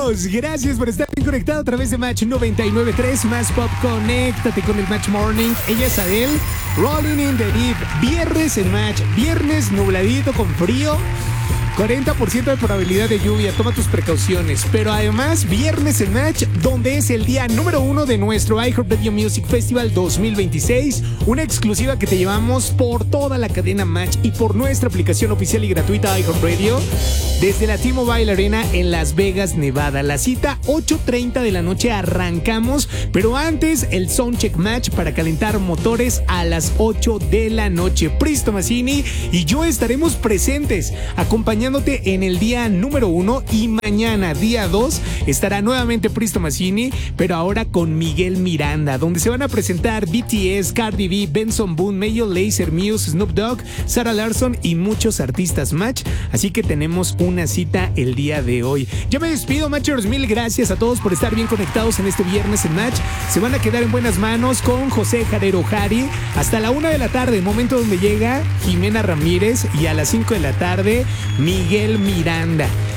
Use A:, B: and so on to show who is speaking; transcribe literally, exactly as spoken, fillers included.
A: amigos, gracias por estar bien conectado a través de Match noventa y nueve punto tres, Más Pop, conéctate con el Match Morning. Ella es Adele, Rolling in the Deep, viernes en Match, viernes nubladito con frío, cuarenta por ciento de probabilidad de lluvia, toma tus precauciones. Pero además, viernes en Match, donde es el día número uno de nuestro iHeartRadio Music Festival dos mil veintiséis. Una exclusiva que te llevamos por toda la cadena Match y por nuestra aplicación oficial y gratuita iHeartRadio desde la T-Mobile Arena en Las Vegas, Nevada. La cita, ocho treinta de la noche, arrancamos. Pero antes, el Soundcheck Match para calentar motores a las ocho de la noche. Pris Tomasini y yo estaremos presentes, acompañándote en el día número uno, y mañana, día dos, estará nuevamente Pris Tomasini, pero ahora con Miguel Miranda, donde se van a presentar B T S, Cardi B, Benson Boone, Mayo Lazer, Muse, Snoop Dogg, Sarah Larson y muchos artistas Match. Así que tenemos una cita el día de hoy. Yo me despido, Matchers, mil gracias a todos por estar bien conectados en este viernes en Match. Se van a quedar en buenas manos con José Jarero Jari hasta la una de la tarde, momento donde llega Jimena Ramírez, y a las cinco de la tarde Miguel Miranda.